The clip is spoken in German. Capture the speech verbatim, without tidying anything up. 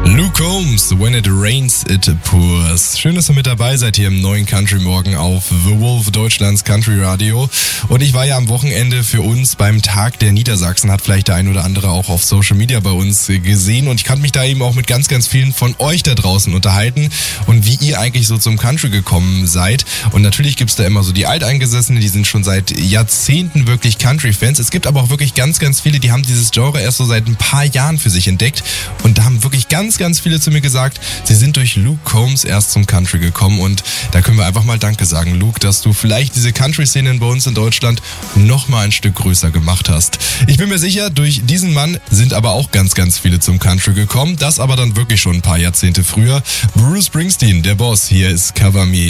Luke Combs, When It Rains, It Pours. Schön, dass ihr mit dabei seid hier im neuen Country Morgen auf The Wolf, Deutschlands Country Radio. Und ich war ja am Wochenende für uns beim Tag der Niedersachsen, hat vielleicht der ein oder andere auch auf Social Media bei uns gesehen. Und ich kann mich da eben auch mit ganz, ganz vielen von euch da draußen unterhalten und wie ihr eigentlich so zum Country gekommen seid. Und natürlich gibt's da immer so die Alteingesessenen, die sind schon seit Jahrzehnten wirklich Country-Fans. Es gibt aber auch wirklich ganz, ganz viele, die haben dieses Genre erst so seit ein paar Jahren für sich entdeckt. Und da haben wirklich ganz, ganz viele zu mir gesagt, sie sind durch Luke Combs erst zum Country gekommen. Und da können wir einfach mal Danke sagen, Luke, dass du vielleicht diese Country-Szenen bei uns in Deutschland noch mal ein Stück größer gemacht hast. Ich bin mir sicher, durch diesen Mann sind aber auch ganz, ganz viele zum Country gekommen. Das aber dann wirklich schon ein paar Jahrzehnte früher. Bruce Springsteen, der Boss, hier ist Cover Me.